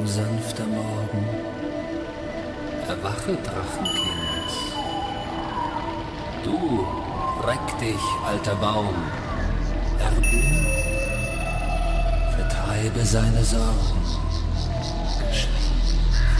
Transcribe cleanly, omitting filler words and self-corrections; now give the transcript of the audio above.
sanfter Morgen, erwache, Drachenkind. Du, reck dich, alter Baum, erblüh, vertreibe seine Sorgen,